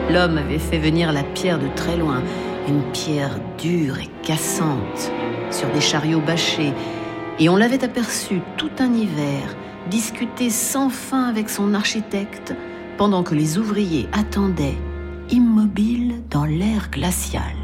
L'homme avait fait venir la pierre de très loin, une pierre dure et cassante, sur des chariots bâchés, et on l'avait aperçu tout un hiver discuter sans fin avec son architecte pendant que les ouvriers attendaient, immobiles dans l'air glacial.